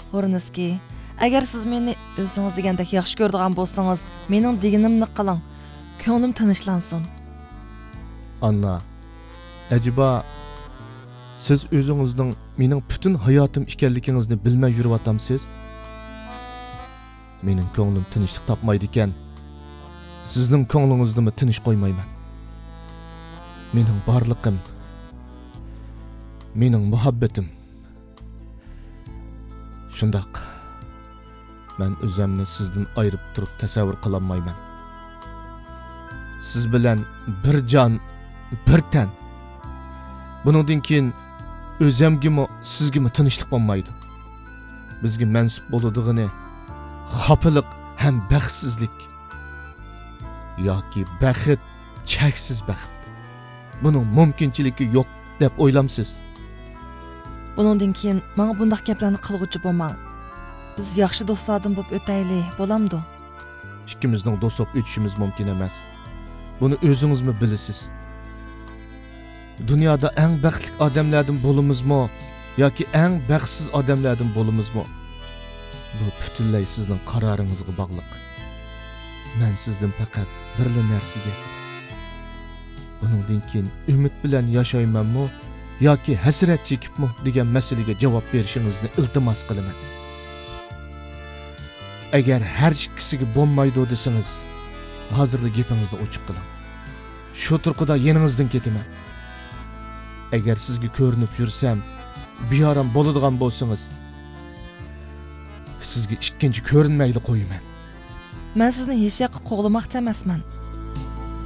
Ko'rinizki, agar siz meni o'zingiz degandek yaxshi ko'radigan bo'lsangiz, mening deganimni qiling. Ko'nglim tinchlansin. Anna, acaba siz o'zingizning mening butun hayotim ekanligingizni bilmay yuryotamsiz? Mening ko'nglim tinchlik topmaydi ekan. Sizning ko'nglingizni tinch qo'ymayman. Mening barligim, mening muhabbatim. Shundoq. Men o'zimni sizdan ayirib turib tasavvur qila olmayman. Siz bilan bir jon, bir tan. Buningdan keyin o'zimgimi, sizgimi tinchlik bo'lmaydi. Bizga mansub bo'ladigini xafalık ham baxtsizlik yoki baxt, cheksiz baxt. Buning mumkinchiligi yo'q deb o'ylamsiz. Buningdan keyin menga bunday gaplarni qilg'uchi bo'lmang. Biz yaxshi do'stlardan bo'lib o'taylik, bo'lamdi? Ikkimizning do'st bo'lib o'tishimiz mumkin emas. Buni o'zingizmi bilasiz? Dunyoda eng baxtli odamlardan bo'lamizmi yoki eng baxtsiz odamlardan bo'lamizmi? Bu butunlay sizning qaroringizga bog'liq. Men sizdan faqat birla narsaga, buningdan keyin umid bilan yashaymanmi yoki hasrat chekibmi degan masalaga javob berishingizni iltimos qilaman. Agar har ikkisiga bo'lmaydi desangiz, hozirda gapingizni ochiq qiling. Shu turqida yeningizdan ketaman. Agar sizga ko'rinib yursam, beyoram bo'ladigan bo'lsangiz, sizga ikkinchi ko'rinmayli qo'yaman. Men sizni hech yoqqa qo'g'lamoqchi emasman.